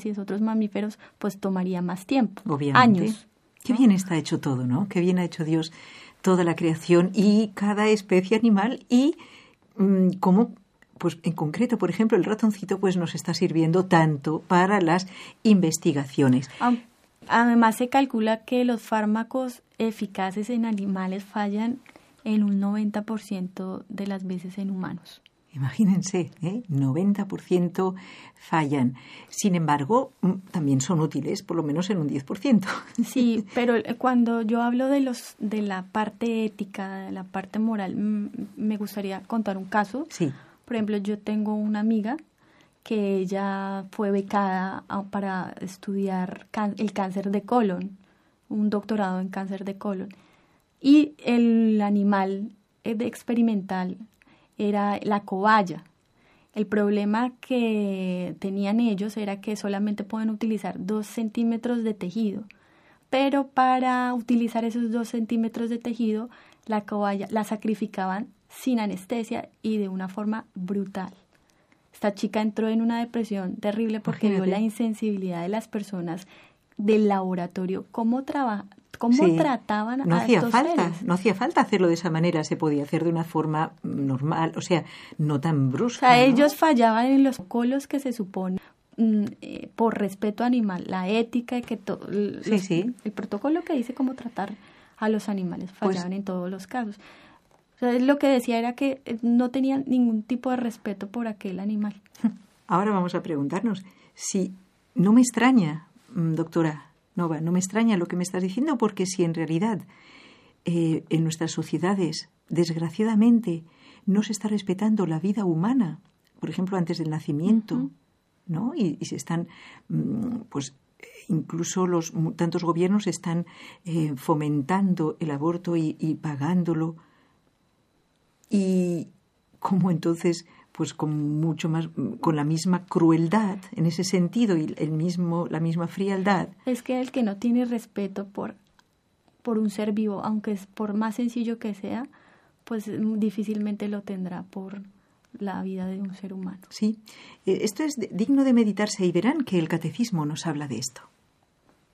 especies, otros mamíferos, pues tomaría más tiempo, obviamente. Años. Qué bien está hecho todo, ¿no? Qué bien ha hecho Dios toda la creación y cada especie animal y cómo, pues en concreto, por ejemplo, el ratoncito pues nos está sirviendo tanto para las investigaciones. Además se calcula que los fármacos eficaces en animales fallan en un 90% de las veces en humanos. Imagínense, 90% fallan. Sin embargo, también son útiles, por lo menos en un 10%. Sí, pero cuando yo hablo de la parte ética, de la parte moral, me gustaría contar un caso. Sí. Por ejemplo, yo tengo una amiga que ella fue becada para estudiar el cáncer de colon, un doctorado en cáncer de colon. Y el animal experimental era la cobaya. El problema que tenían ellos era que solamente pueden utilizar 2 centímetros de tejido, pero para utilizar esos 2 centímetros de tejido, la cobaya la sacrificaban sin anestesia y de una forma brutal. Esta chica entró en una depresión terrible porque vio la insensibilidad de las personas del laboratorio, cómo trataban a estos seres. No hacía falta hacerlo de esa manera, se podía hacer de una forma normal, o sea, no tan brusca. O sea, ¿no? ellos fallaban en los protocolos que se supone por respeto animal, la ética, que el protocolo que dice cómo tratar a los animales fallaban en todos los casos. O sea, lo que decía era que no tenían ningún tipo de respeto por aquel animal. Ahora vamos a preguntarnos si no me extraña, doctora Nova, no me extraña lo que me estás diciendo, porque si en realidad en nuestras sociedades, desgraciadamente, no se está respetando la vida humana, por ejemplo, antes del nacimiento, ¿no? Y se están, pues, incluso tantos gobiernos están fomentando el aborto y pagándolo. Y cómo entonces, pues con mucho más, con la misma crueldad en ese sentido y la misma frialdad. Es que el que no tiene respeto por un ser vivo, aunque es por más sencillo que sea, pues difícilmente lo tendrá por la vida de un ser humano. Sí, esto es digno de meditarse y verán que el catecismo nos habla de esto.